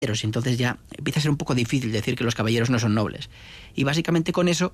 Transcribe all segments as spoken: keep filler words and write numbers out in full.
y entonces ya empieza a ser un poco difícil decir que los caballeros no son nobles. Y básicamente con eso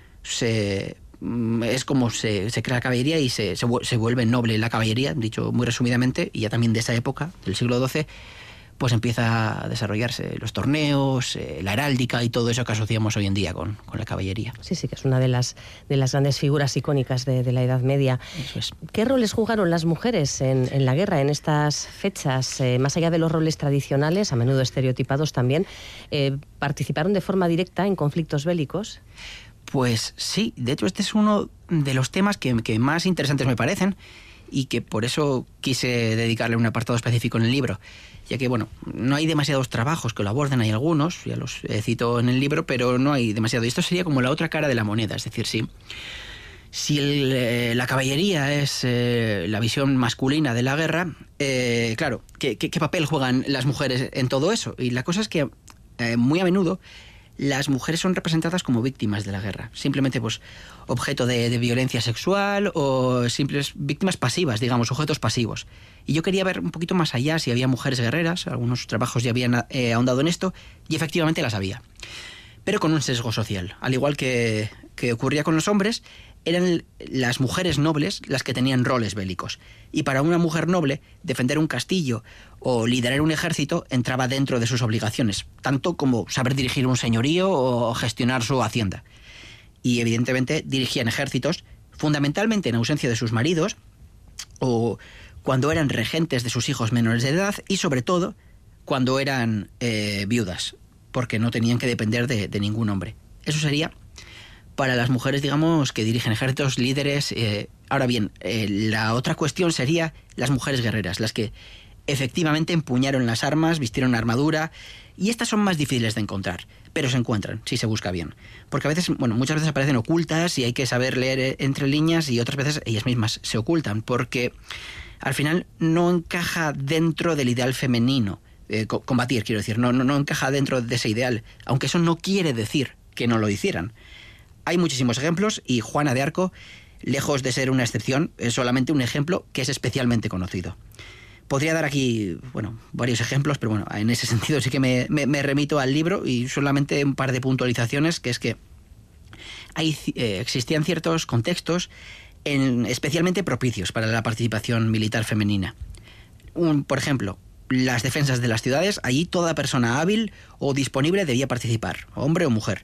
se, es como se, se crea la caballería y se, se, se vuelve noble la caballería, dicho muy resumidamente, y ya también de esa época, del siglo doce, pues empieza a desarrollarse los torneos, eh, la heráldica y todo eso que asociamos hoy en día con, con la caballería. Sí, sí, que es una de las, de las grandes figuras icónicas de, de la Edad Media. Eso es. ¿Qué roles jugaron las mujeres en, en la guerra, en estas fechas? Eh, más allá de los roles tradicionales, a menudo estereotipados también, eh, ¿participaron de forma directa en conflictos bélicos? Pues sí, de hecho este es uno de los temas que, que más interesantes me parecen y que por eso quise dedicarle un apartado específico en el libro, ya que, bueno, no hay demasiados trabajos que lo aborden, hay algunos, ya los eh, cito en el libro, pero no hay demasiado. Y esto sería como la otra cara de la moneda, es decir, si, si el, eh, la caballería es eh, la visión masculina de la guerra, eh, claro, ¿qué, qué, ¿qué papel juegan las mujeres en todo eso? Y la cosa es que eh, muy a menudo las mujeres son representadas como víctimas de la guerra, simplemente pues objeto de, de violencia sexual o simples víctimas pasivas, digamos, sujetos pasivos. Y yo quería ver un poquito más allá si había mujeres guerreras, algunos trabajos ya habían eh, ahondado en esto, y efectivamente las había, pero con un sesgo social. Al igual que, que ocurría con los hombres, eran las mujeres nobles las que tenían roles bélicos. Y para una mujer noble, defender un castillo o liderar un ejército entraba dentro de sus obligaciones, tanto como saber dirigir un señorío o gestionar su hacienda. Y evidentemente dirigían ejércitos, fundamentalmente en ausencia de sus maridos, o cuando eran regentes de sus hijos menores de edad, y sobre todo cuando eran eh, viudas, porque no tenían que depender de, de ningún hombre. Eso sería para las mujeres, digamos, que dirigen ejércitos, líderes. Eh, ahora bien, eh, la otra cuestión sería las mujeres guerreras, las que efectivamente empuñaron las armas, vistieron armadura, y estas son más difíciles de encontrar, pero se encuentran, si se busca bien. Porque a veces, bueno, muchas veces aparecen ocultas y hay que saber leer entre líneas, y otras veces ellas mismas se ocultan, porque al final no encaja dentro del ideal femenino. Eh, combatir, quiero decir, no, no, no encaja dentro de ese ideal, aunque eso no quiere decir que no lo hicieran. Hay muchísimos ejemplos y Juana de Arco, lejos de ser una excepción, es solamente un ejemplo que es especialmente conocido. Podría dar aquí, bueno, varios ejemplos, pero bueno, en ese sentido sí que me, me, me remito al libro y solamente un par de puntualizaciones, que es que hay, eh, existían ciertos contextos en, especialmente propicios para la participación militar femenina. Un, por ejemplo, las defensas de las ciudades, allí toda persona hábil o disponible debía participar, hombre o mujer.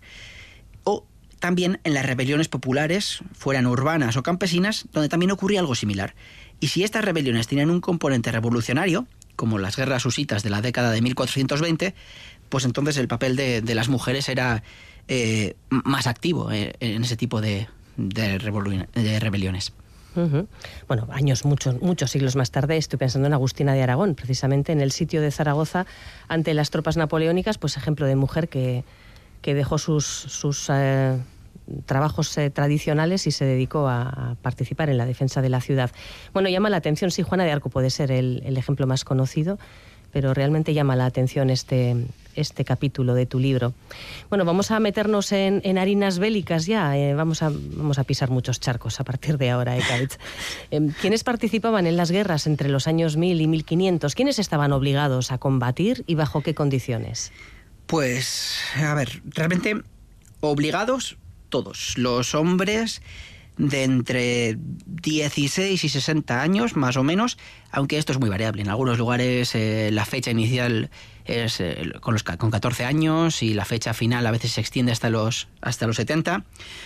O también en las rebeliones populares, fueran urbanas o campesinas, donde también ocurría algo similar. Y si estas rebeliones tenían un componente revolucionario, como las guerras husitas de la década de mil cuatrocientos veinte, pues entonces el papel de, de las mujeres era eh, más activo eh, en ese tipo de, de, de rebeliones. Uh-huh. Bueno, años, muchos, muchos siglos más tarde, estoy pensando en Agustina de Aragón, precisamente en el sitio de Zaragoza ante las tropas napoleónicas, pues ejemplo de mujer que, que dejó sus, sus eh, trabajos eh, tradicionales y se dedicó a, a participar en la defensa de la ciudad. Bueno, llama la atención, sí, Juana de Arco puede ser el, el ejemplo más conocido, pero realmente llama la atención este, este capítulo de tu libro. Bueno, vamos a meternos en, en harinas bélicas ya, eh, vamos, a, vamos a pisar muchos charcos a partir de ahora, ¿eh, Kaitz? eh, ¿Quiénes participaban en las guerras entre los años mil y mil quinientos? ¿Quiénes estaban obligados a combatir y bajo qué condiciones? Pues, a ver, realmente obligados todos, los hombres de entre dieciséis y sesenta años, más o menos, aunque esto es muy variable. En algunos lugares eh, la fecha inicial es eh, con, los, con catorce años y la fecha final a veces se extiende hasta los, hasta los setenta.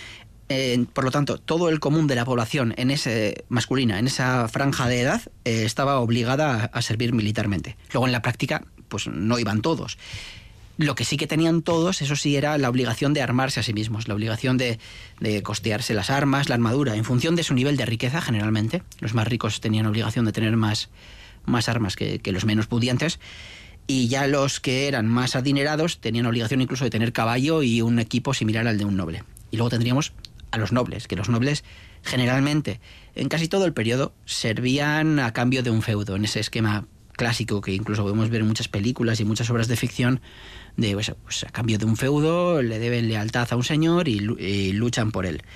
Eh, por lo tanto, todo el común de la población en ese, masculina, en esa franja de edad, eh, estaba obligada a, a servir militarmente. Luego en la práctica, pues no iban todos. Lo que sí que tenían todos, eso sí, era la obligación de armarse a sí mismos, la obligación de, de costearse las armas, la armadura, en función de su nivel de riqueza, generalmente. Los más ricos tenían obligación de tener más, más armas que, que los menos pudientes, y ya los que eran más adinerados tenían obligación incluso de tener caballo y un equipo similar al de un noble. Y luego tendríamos a los nobles, que los nobles generalmente, en casi todo el periodo, servían a cambio de un feudo, en ese esquema clásico que incluso podemos ver en muchas películas y muchas obras de ficción, de pues, pues, a cambio de un feudo le deben lealtad a un señor y, y luchan por él.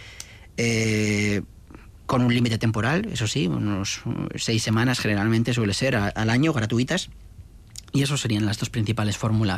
Eh, con un límite temporal, eso sí, unos seis semanas generalmente suele ser a, al año, gratuitas, Y eso serían las dos principales fórmulas.